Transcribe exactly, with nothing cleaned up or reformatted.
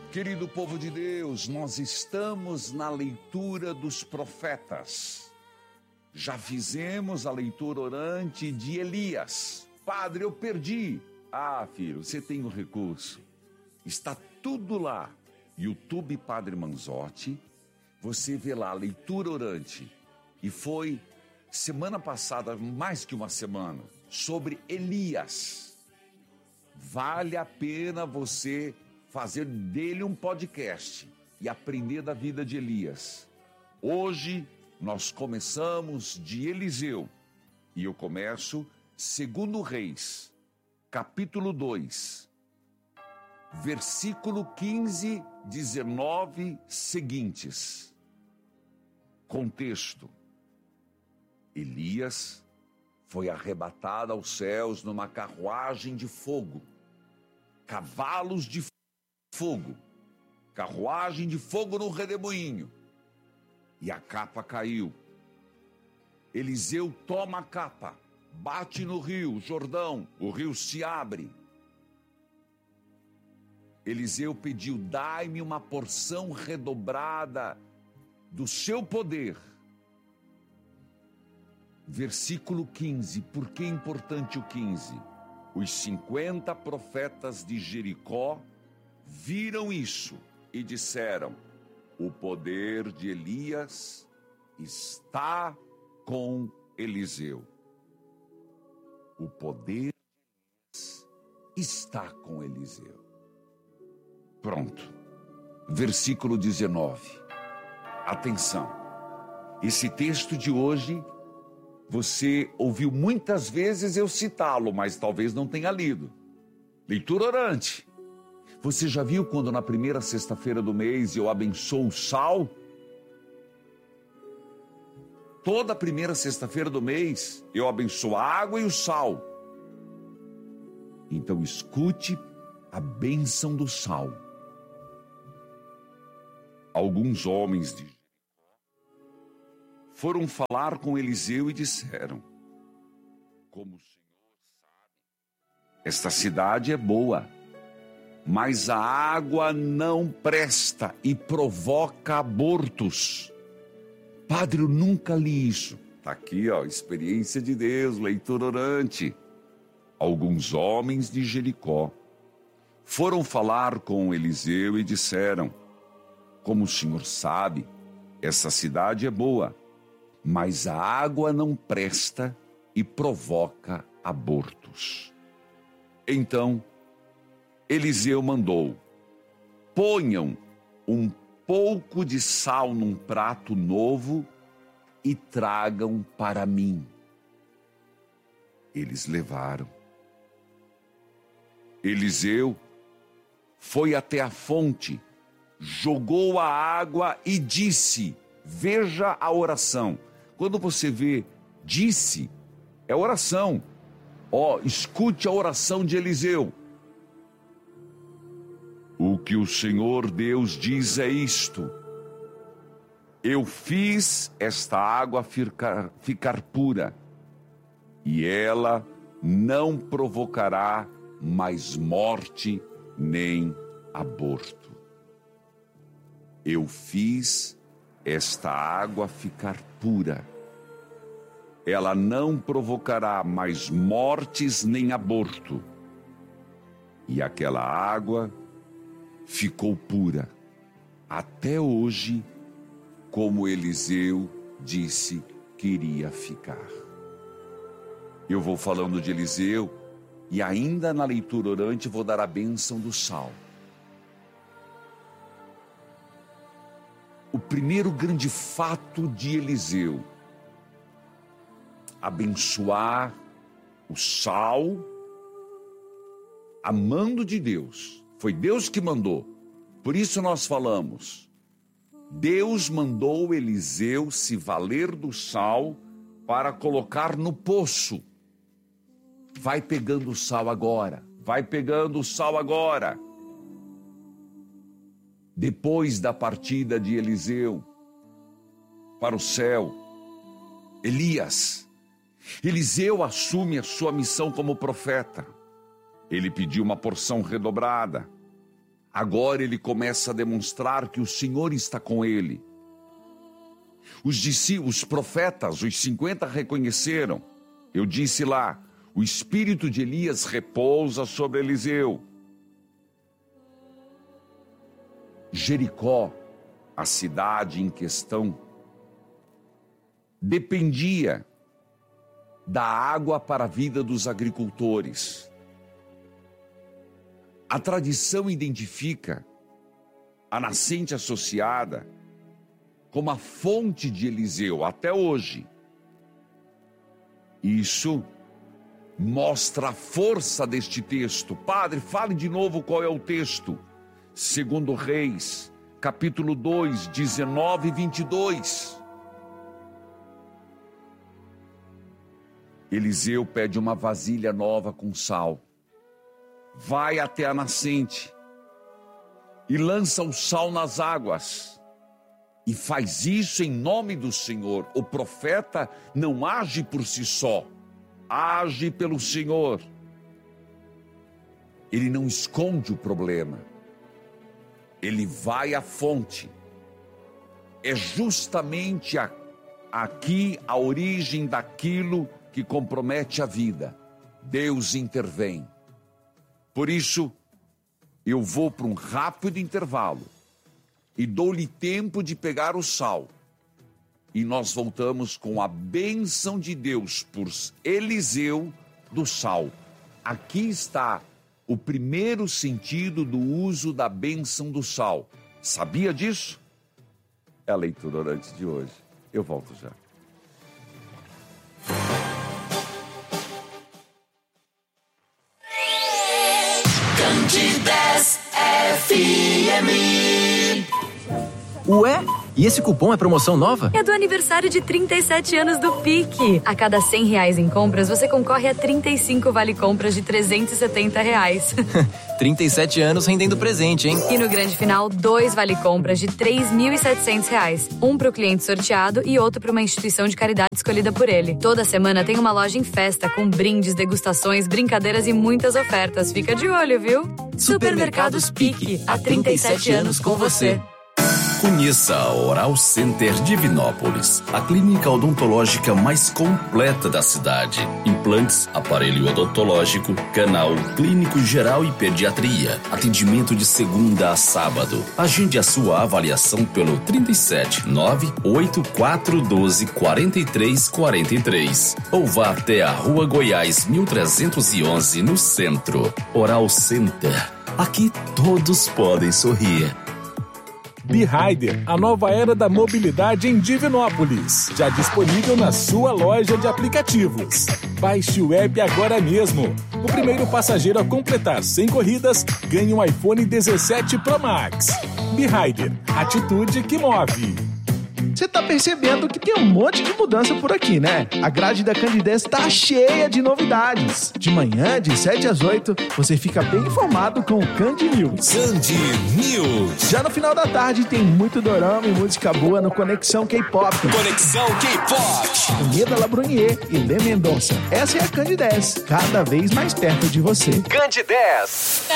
Querido povo de Deus, nós estamos na leitura dos profetas. Já fizemos a leitura orante de Elias. Padre, eu perdi. Ah, filho, você tem o recurso. Está tudo lá. YouTube Padre Manzotti. Você vê lá a leitura orante. E foi semana passada, mais que uma semana, sobre Elias. Vale a pena você fazer dele um podcast e aprender da vida de Elias. Hoje nós começamos de Eliseu e eu começo segundo Reis, capítulo dois, versículo quinze, dezenove seguintes. Contexto: Elias foi arrebatado aos céus numa carruagem de fogo, cavalos de fogo, carruagem de fogo no redemoinho, e a capa caiu. Eliseu toma a capa, bate no rio Jordão, o rio se abre. Eliseu pediu: dai-me uma porção redobrada do seu poder. Versículo quinze, por que é importante o quinze? Os cinquenta profetas de Jericó viram isso e disseram: o poder de Elias está com Eliseu. O poder de Elias está com Eliseu. Pronto. Versículo dezenove. Atenção. Esse texto de hoje você ouviu muitas vezes eu citá-lo, mas talvez não tenha lido. Leitura orante. Você já viu quando na primeira sexta-feira do mês eu abençoo o sal? Toda primeira sexta-feira do mês eu abençoo a água e o sal. Então escute a bênção do sal. Alguns homens de Jericó foram falar com Eliseu e disseram: como o Senhor sabe, esta cidade é boa, mas a água não presta e provoca abortos. Padre, eu nunca li isso. Está aqui, ó, experiência de Deus, leitura orante. Alguns homens de Jericó foram falar com Eliseu e disseram: como o Senhor sabe, essa cidade é boa, mas a água não presta e provoca abortos. Então Eliseu mandou: ponham um pouco de sal num prato novo e tragam para mim. Eles levaram. Eliseu foi até a fonte, jogou a água e disse: veja a oração. Quando você vê disse, é oração. Ó, escute a oração de Eliseu. O que o Senhor Deus diz é isto: eu fiz esta água ficar, ficar pura, e ela não provocará mais morte nem aborto. Eu fiz esta água ficar pura. Ela não provocará mais mortes nem aborto. E aquela água ficou pura até hoje, como Eliseu disse que iria ficar. Eu vou falando de Eliseu e ainda na leitura orante vou dar a bênção do sal. O primeiro grande fato de Eliseu: abençoar o sal, amando de Deus. Foi Deus que mandou. Por isso nós falamos: Deus mandou Eliseu se valer do sal para colocar no poço. Vai pegando o sal agora, vai pegando o sal agora. Depois da partida de Eliseu para o céu, Elias, Eliseu assume a sua missão como profeta. Ele pediu uma porção redobrada. Agora ele começa a demonstrar que o Senhor está com ele. Os discípulos, os profetas, os cinquenta reconheceram. Eu disse lá, o espírito de Elias repousa sobre Eliseu. Jericó, a cidade em questão, dependia da água para a vida dos agricultores. A tradição identifica a nascente associada como a fonte de Eliseu até hoje. Isso mostra a força deste texto. Padre, fale de novo qual é o texto. Segundo Reis, capítulo dois, dezenove e vinte e dois. Eliseu pede uma vasilha nova com sal. Vai até a nascente e lança o sal nas águas. E faz isso em nome do Senhor. O profeta não age por si só, age pelo Senhor. Ele não esconde o problema. Ele vai à fonte. É justamente a, aqui a origem daquilo que compromete a vida. Deus intervém. Por isso, eu vou para um rápido intervalo e dou-lhe tempo de pegar o sal. E nós voltamos com a bênção de Deus por Eliseu do sal. Aqui está o primeiro sentido do uso da bênção do sal. Sabia disso? É a leitura orante de hoje. Eu volto já. Candidez F M. Ué? E esse cupom é promoção nova? É do aniversário de trinta e sete anos do Pique. A cada cem reais em compras, você concorre a trinta e cinco vale-compras de trezentos e setenta reais. trinta e sete anos rendendo presente, hein? E no grande final, dois vale-compras de três mil e setecentos reais. Um para o cliente sorteado e outro para uma instituição de caridade escolhida por ele. Toda semana tem uma loja em festa com brindes, degustações, brincadeiras e muitas ofertas. Fica de olho, viu? Supermercados Pique, há trinta e sete anos com você. Conheça a Oral Center Divinópolis, a clínica odontológica mais completa da cidade. Implantes, aparelho odontológico, canal, clínico geral e pediatria. Atendimento de segunda a sábado. Agende a sua avaliação pelo trinta e sete, nove oito quatro um dois, quatro três quatro três. Ou vá até a Rua Goiás, mil trezentos e onze, no centro. Oral Center. Aqui todos podem sorrir. B-Rider, a nova era da mobilidade em Divinópolis. Já disponível na sua loja de aplicativos. Baixe o app agora mesmo. O primeiro passageiro a completar cem corridas ganha um iPhone dezessete Pro Max. B-Rider, atitude que move. Você tá percebendo que tem um monte de mudança por aqui, né? A grade da Candidez tá cheia de novidades. De manhã, de sete às oito, você fica bem informado com o Candy News. Candy News. Já no final da tarde tem muito dorama e música boa no Conexão K-Pop. Conexão K-Pop. Com Ieda Labrunier e Lê Mendonça. Essa é a Candidez, cada vez mais perto de você. Candidez.